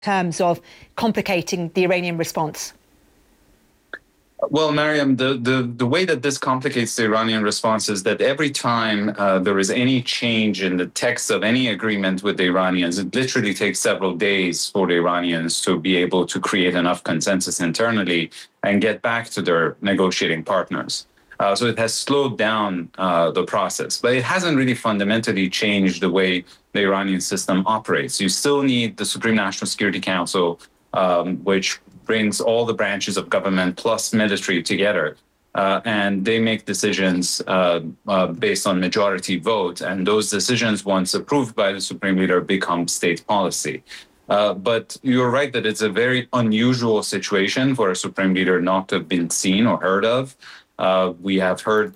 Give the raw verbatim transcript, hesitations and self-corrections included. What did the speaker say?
terms of complicating the Iranian response? Well, Mariam, the, the, the way that this complicates the Iranian response is that every time uh, there is any change in the text of any agreement with the Iranians, it literally takes several days for the Iranians to be able to create enough consensus internally and get back to their negotiating partners. Uh, so it has slowed down uh, the process, but it hasn't really fundamentally changed the way the Iranian system operates. You still need the Supreme National Security Council, um, which brings all the branches of government plus military together, uh, and they make decisions uh, uh, based on majority vote, and those decisions, once approved by the Supreme Leader, become state policy. Uh, but you're right that it's a very unusual situation for a Supreme Leader not to have been seen or heard of. Uh, we have heard